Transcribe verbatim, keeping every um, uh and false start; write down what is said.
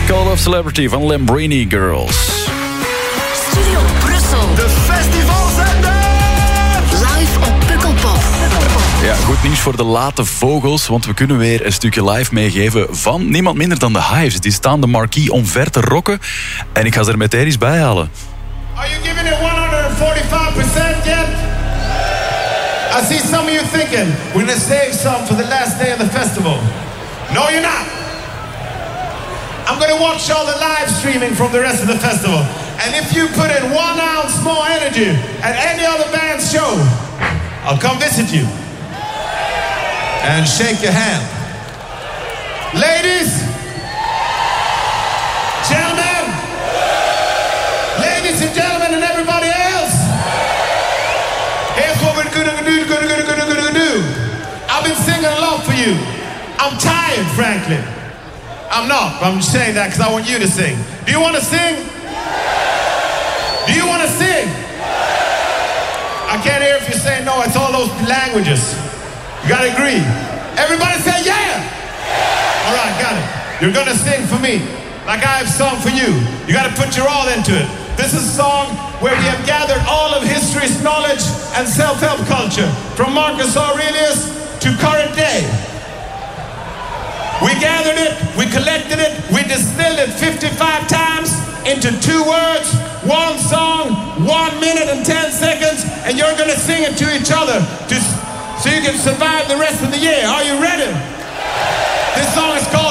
Call of Celebrity van Lambrini Girls. Studio Brussel. De festivalzender! Live op Pukkelpop. Ja, goed nieuws voor de late vogels, want we kunnen weer een stukje live meegeven van niemand minder dan de Hives. Die staan de marquee omver te rocken en ik ga ze er meteen eens bij halen. Are you giving it one hundred forty-five percent yet? I see some of you thinking, we're gonna save some for the last day of the festival. No, you're not. I'm gonna watch all the live streaming from the rest of the festival. And if you put in one ounce more energy at any other band's show, I'll come visit you and shake your hand. Ladies, gentlemen, ladies and gentlemen and everybody else, here's what we're gonna do, gonna, gonna, gonna, gonna do. I've been singing a lot for you. I'm tired, frankly. I'm not, but I'm just saying that because I want you to sing. Do you want to sing? Do you want to sing? I can't hear if you're saying no. It's all those languages. You got to agree. Everybody say yeah. All right, got it. You're going to sing for me like I have sung for you. You got to put your all into it. This is a song where we have gathered all of history's knowledge and self-help culture from Marcus Aurelius to current day. We gathered it, we collected it, we distilled it fifty-five times into two words, one song, one minute and ten seconds, and you're gonna sing it to each other to, so you can survive the rest of the year. Are you ready? This song is called